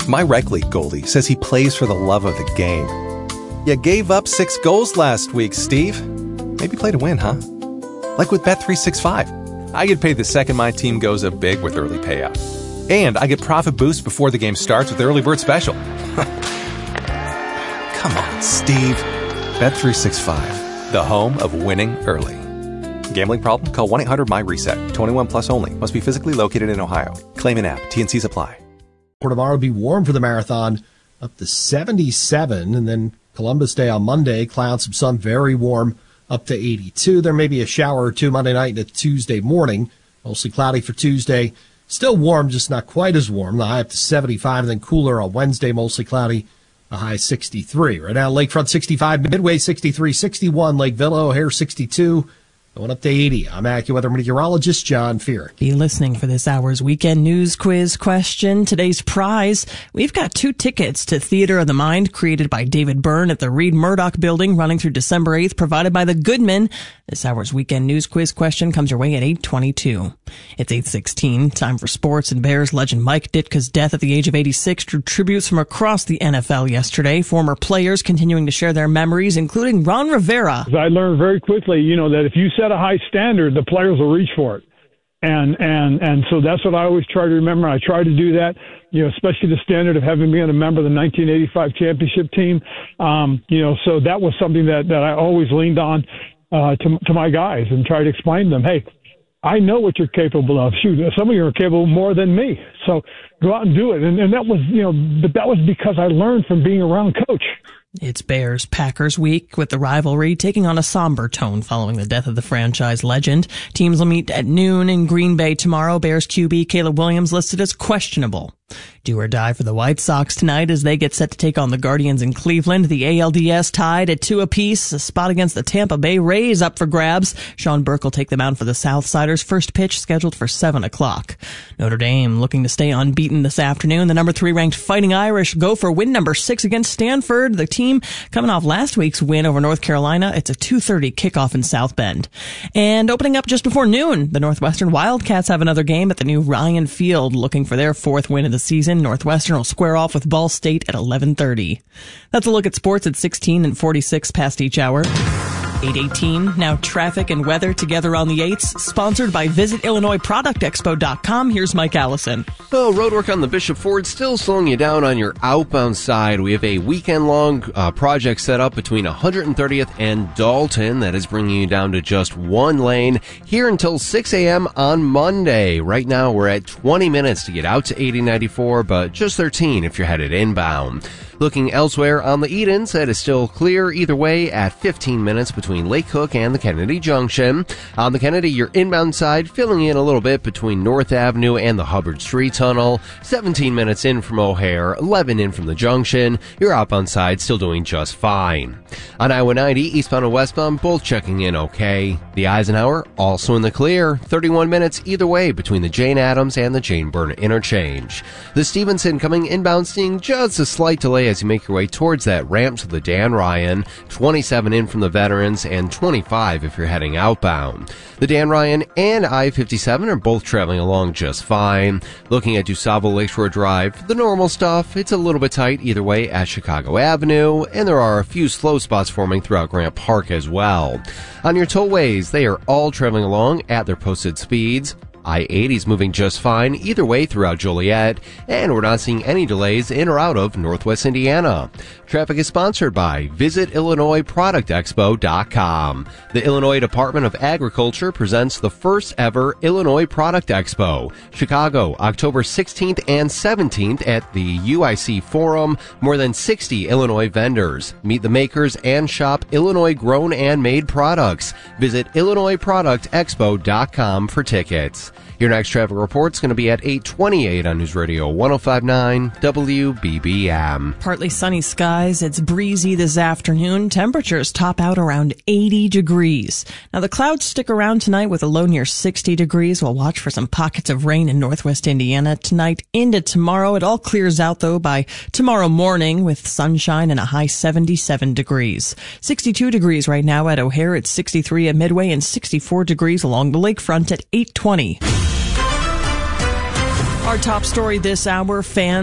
My rec league goalie says he plays for the love of the game. You gave up 6 goals last week, Steve. Maybe play to win, huh? Like with Bet365. I get paid the second my team goes up big with early payout. And I get profit boosts before the game starts with Early Bird Special. Come on, Steve. Bet365, the home of winning early. Gambling problem? Call 1-800-MY-RESET. 21 plus only. Must be physically located in Ohio. Claim an app. T&Cs apply. For tomorrow, will be warm for the marathon, up to 77, and then Columbus Day on Monday, clouds, some sun, very warm, up to 82. There may be a shower or two Monday night and Tuesday morning. Mostly cloudy for Tuesday. Still warm, just not quite as warm. The high up to 75, and then cooler on Wednesday, mostly cloudy, a high 63. Right now, Lakefront 65, Midway 63, 61, Lake Villa, O'Hare 62. Going up to 80. I'm AccuWeather meteorologist John Feerick. Be listening for this hour's weekend news quiz question. Today's prize, we've got 2 tickets to Theater of the Mind created by David Byrne at the Reed Murdoch Building running through December 8th, provided by the Goodman. This hour's weekend news quiz question comes your way at 8:22. It's 8:16. Time for sports, and Bears legend Mike Ditka's death at the age of 86 drew tributes from across the NFL yesterday. Former players continuing to share their memories, including Ron Rivera. I learned very quickly, that if you set a high standard, the players will reach for it. And so that's what I always try to remember. I try to do that, especially the standard of having been a member of the 1985 championship team. So that was something that I always leaned on to my guys and tried to explain to them, hey, I know what you're capable of. Shoot, some of you are capable more than me. So go out and do it. And that was, but that was because I learned from being around Coach. It's Bears-Packers week, with the rivalry taking on a somber tone following the death of the franchise legend. Teams will meet at noon in Green Bay tomorrow. Bears QB Caleb Williams listed as questionable. Do or die for the White Sox tonight as they get set to take on the Guardians in Cleveland. The ALDS tied at 2 apiece. A spot against the Tampa Bay Rays up for grabs. Sean Burke will take them out for the Southsiders. First pitch scheduled for 7 o'clock. Notre Dame looking to stay unbeaten this afternoon. The number 3 ranked Fighting Irish go for win number 6 against Stanford. The team coming off last week's win over North Carolina. It's a 2:30 kickoff in South Bend. And opening up just before noon, the Northwestern Wildcats have another game at the new Ryan Field, looking for their 4th win of the season. Northwestern will square off with Ball State at 11:30. That's a look at sports at 16 and 46 past each hour. 8:18. Now traffic and weather together on the 8s. Sponsored by VisitIllinoisProductExpo.com. Here's Mike Allison. Well, roadwork on the Bishop Ford still slowing you down on your outbound side. We have a weekend-long project set up between 130th and Dalton that is bringing you down to just 1 lane here until 6 a.m. on Monday. Right now, we're at 20 minutes to get out to 8094, but just 13 if you're headed inbound. Looking elsewhere on the Edens, it is still clear either way at 15 minutes between Lake Cook and the Kennedy Junction. On the Kennedy, your inbound side filling in a little bit between North Avenue and the Hubbard Street Tunnel. 17 minutes in from O'Hare, 11 in from the Junction. Your outbound side still doing just fine. On I-190, eastbound and westbound, both checking in okay. The Eisenhower also in the clear. 31 minutes either way between the Jane Addams and the Jane Burnett interchange. The Stevenson coming inbound, seeing just a slight delay as you make your way towards that ramp to the Dan Ryan. 27 in from the Veterans and 25 if you're heading outbound. The Dan Ryan and I-57 are both traveling along just fine. Looking at DuSable Lakeshore Drive, the normal stuff, it's a little bit tight either way at Chicago Avenue, and there are a few slow spots forming throughout Grant Park as well. On your tollways, they are all traveling along at their posted speeds. I-80 is moving just fine either way throughout Joliet, and we're not seeing any delays in or out of Northwest Indiana. Traffic is sponsored by VisitIllinoisProductExpo.com. The Illinois Department of Agriculture presents the first ever Illinois Product Expo. Chicago, October 16th and 17th at the UIC Forum. More than 60 Illinois vendors. Meet the makers and shop Illinois grown and made products. Visit IllinoisProductExpo.com for tickets. Your next traffic report's going to be at 8:28 on News Radio 105.9 WBBM. Partly sunny skies. It's breezy this afternoon. Temperatures top out around 80 degrees. Now, the clouds stick around tonight with a low near 60 degrees. We'll watch for some pockets of rain in northwest Indiana tonight into tomorrow. It all clears out, though, by tomorrow morning with sunshine and a high 77 degrees. 62 degrees right now at O'Hare. It's 63 at Midway and 64 degrees along the lakefront at 8:20. Our top story this hour, fans